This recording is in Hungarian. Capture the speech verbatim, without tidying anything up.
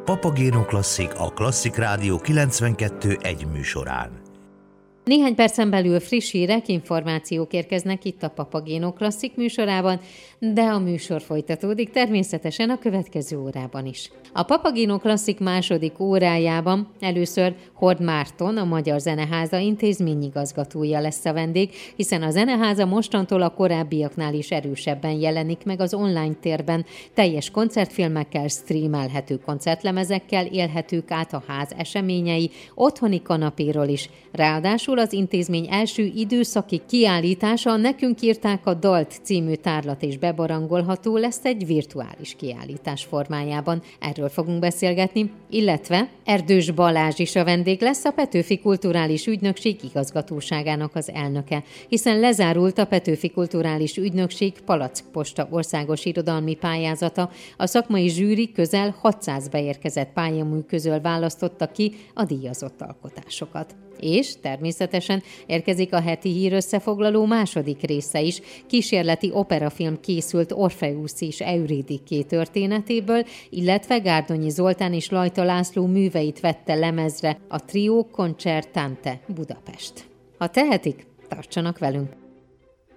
Papagéno Klasszik a Klasszik Rádió kilencvenkettő egy műsorán. Néhány percen belül friss hírek, információk érkeznek itt a Papagéno Klasszik műsorában, de a műsor folytatódik természetesen a következő órában is. A Papagéno Klasszik második órájában először Hord Márton, a Magyar Zeneháza intézményigazgatója lesz a vendég, hiszen a Zeneháza mostantól a korábbiaknál is erősebben jelenik meg az online térben, teljes koncertfilmekkel, streamelhető koncertlemezekkel élhetők át a ház eseményei, otthoni kanapéról is. Ráadásul az intézmény első időszaki kiállítása Nekünk írták a dalt című tárlat és bebarangolható lesz egy virtuális kiállítás formájában. Erről fogunk beszélgetni, illetve Erdős Balázs is a vendég lesz, a Petőfi Kulturális Ügynökség igazgatóságának az elnöke, hiszen lezárult a Petőfi Kulturális Ügynökség Palackposta országos irodalmi pályázata. A szakmai zsűri közel hatszáz beérkezett pályamű közül választotta ki a díjazott alkotásokat. És természetesen érkezik a heti hír összefoglaló második része is. Kísérleti operafilm készült Orfeusz és Euridike történetéből, illetve Gárdonyi Zoltán és Lajta László műveit vette lemezre a Trio Concertante Budapest. Ha tehetik, tartsanak velünk!